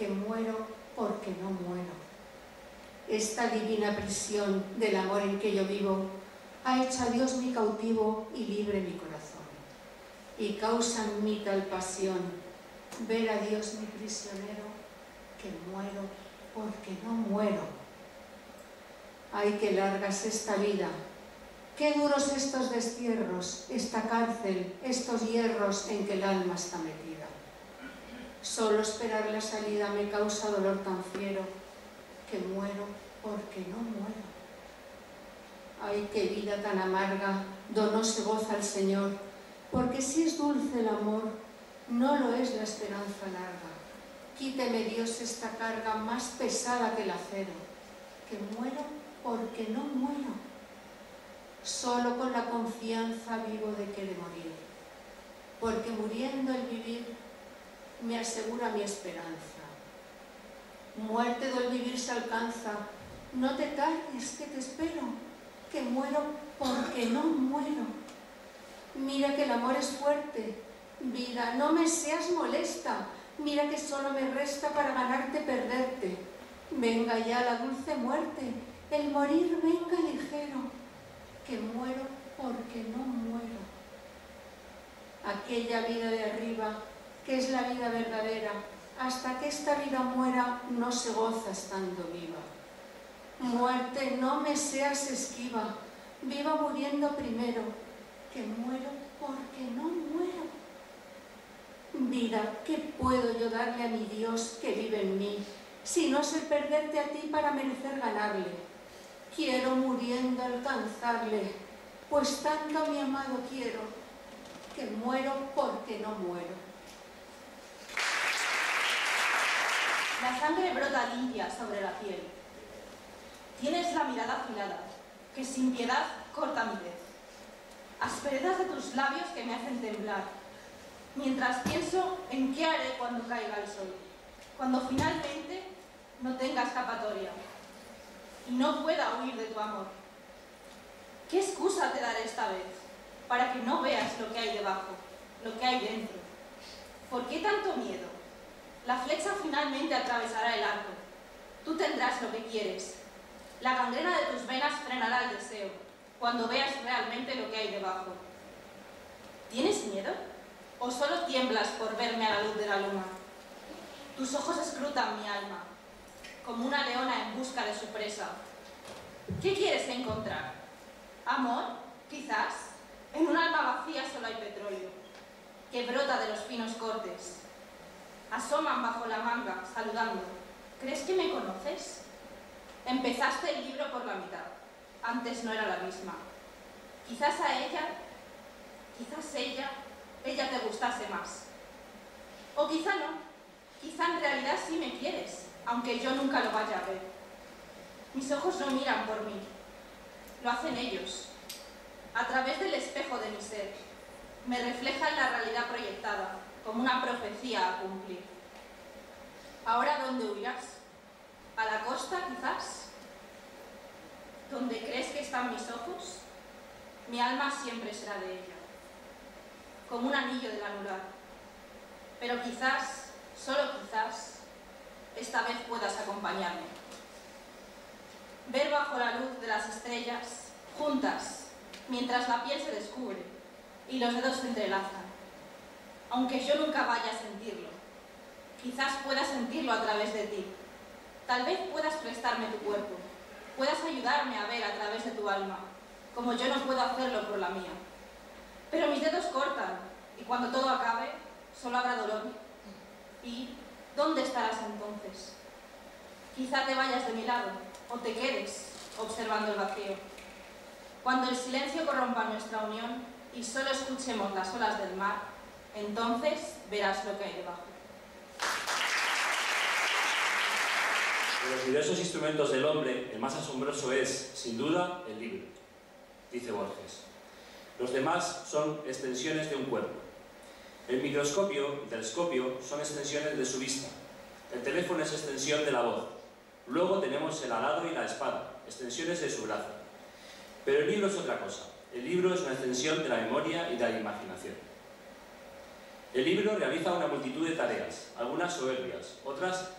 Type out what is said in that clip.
que muero porque no muero. Esta divina prisión del amor en que yo vivo ha hecho a Dios mi cautivo y libre mi corazón. Y causa en mí tal pasión ver a Dios mi prisionero, que muero porque no muero. Ay, qué larga es esta vida, qué duros estos destierros, esta cárcel, estos hierros en que el alma está metida. Solo esperar la salida me causa dolor tan fiero, que muero porque no muero. Ay, qué vida tan amarga, do no se goza el Señor, porque si es dulce el amor, no lo es la esperanza larga. Quíteme, Dios, esta carga más pesada que el acero, que muero porque no muero. Solo con la confianza vivo de que he de morir, porque muriendo el vivir me asegura mi esperanza. Muerte del vivir se alcanza, no te tardes que te espero, que muero porque no muero. Mira que el amor es fuerte, vida, no me seas molesta, mira que solo me resta para ganarte perderte. Venga ya la dulce muerte, el morir venga ligero, que muero porque no muero. Aquella vida de arriba, que es la vida verdadera, hasta que esta vida muera no se goza estando viva. Muerte, no me seas esquiva, viva muriendo primero, que muero porque no muero. Vida, ¿qué puedo yo darle a mi Dios que vive en mí, si no sé perderte a ti para merecer ganarle? Quiero muriendo alcanzarle, pues tanto a mi amado quiero, que muero porque no muero. La sangre brota limpia sobre la piel. Tienes la mirada afilada, que sin piedad corta mi vez. Asperezas de tus labios que me hacen temblar, mientras pienso en qué haré cuando caiga el sol, cuando finalmente no tenga escapatoria y no pueda huir de tu amor. ¿Qué excusa te daré esta vez para que no veas lo que hay debajo, lo que hay dentro? ¿Por qué tanto miedo? La flecha finalmente atravesará el arco. Tú tendrás lo que quieres. La gangrena de tus venas frenará el deseo cuando veas realmente lo que hay debajo. ¿Tienes miedo? ¿O solo tiemblas por verme a la luz de la luna? Tus ojos escrutan mi alma, como una leona en busca de su presa. ¿Qué quieres encontrar? ¿Amor? Quizás. En un alma vacía solo hay petróleo, que brota de los finos cortes. Asoman bajo la manga, saludando. ¿Crees que me conoces? Empezaste el libro por la mitad. Antes no era la misma. Quizás a ella, quizás ella te gustase más. O quizá no. Quizá en realidad sí me quieres, aunque yo nunca lo vaya a ver. Mis ojos no miran por mí. Lo hacen ellos. A través del espejo de mi ser, me reflejan la realidad proyectada, como una profecía a cumplir. ¿Ahora dónde huirás? ¿A la costa, quizás? ¿Dónde crees que están mis ojos? Mi alma siempre será de ella, como un anillo del anular. Pero quizás, solo quizás, esta vez puedas acompañarme. Ver bajo la luz de las estrellas, juntas, mientras la piel se descubre y los dedos se entrelazan. Aunque yo nunca vaya a sentirlo, quizás pueda sentirlo a través de ti. Tal vez puedas prestarme tu cuerpo, puedas ayudarme a ver a través de tu alma, como yo no puedo hacerlo por la mía. Pero mis dedos cortan, y cuando todo acabe, solo habrá dolor. ¿Y dónde estarás entonces? Quizá te vayas de mi lado, o te quedes observando el vacío. Cuando el silencio corrompa nuestra unión y solo escuchemos las olas del mar, entonces verás lo que hay debajo. De los diversos instrumentos del hombre, el más asombroso es, sin duda, el libro, dice Borges. Los demás son extensiones de un cuerpo. El microscopio y telescopio son extensiones de su vista. El teléfono es extensión de la voz. Luego tenemos el arado y la espada, extensiones de su brazo. Pero el libro es otra cosa. El libro es una extensión de la memoria y de la imaginación. El libro realiza una multitud de tareas, algunas soberbias, otras